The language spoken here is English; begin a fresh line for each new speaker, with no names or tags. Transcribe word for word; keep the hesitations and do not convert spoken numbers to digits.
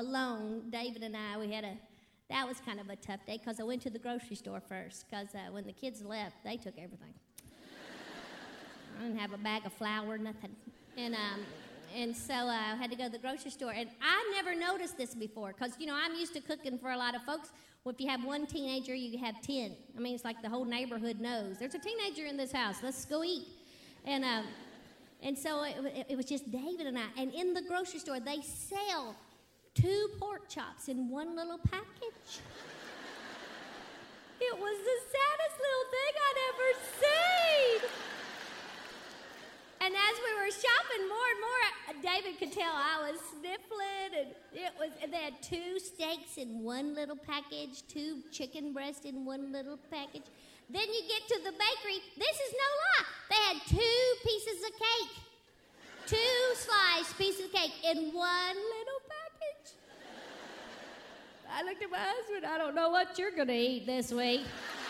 alone, David and I, we had a, that was kind of a tough day because I went to the grocery store first because uh, when the kids left, they took everything. I didn't have a bag of flour, nothing. And um, and so uh, I had to go to the grocery store. And I never noticed this before because, you know, I'm used to cooking for a lot of folks. Well, if you have one teenager, you have ten. I mean, it's like the whole neighborhood knows. There's a teenager in this house. Let's go eat. And um, and so it, it, it was just David and I. And in the grocery store, they sell two pork chops in one little package. It was the saddest little thing I'd ever seen. And as we were shopping more and more, David could tell I was sniffling, and it was. And they had two steaks in one little package, two chicken breasts in one little package. Then you get to the bakery. This is no lie. They had two pieces of cake, two sliced pieces of cake in one little package. I looked at my husband. I don't know what you're going to eat this week.